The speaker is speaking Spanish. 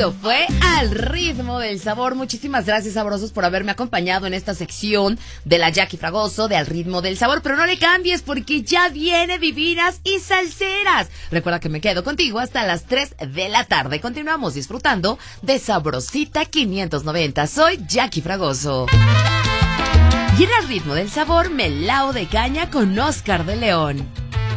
Esto fue Al Ritmo del Sabor. Muchísimas gracias, sabrosos, por haberme acompañado en esta sección de la Jackie Fragoso de Al Ritmo del Sabor. Pero no le cambies porque ya viene Divinas y Salseras. Recuerda que me quedo contigo hasta las 3 de la tarde. Continuamos disfrutando de Sabrosita 590. Soy Jackie Fragoso. Y en Al Ritmo del Sabor, melao de caña con Oscar de León.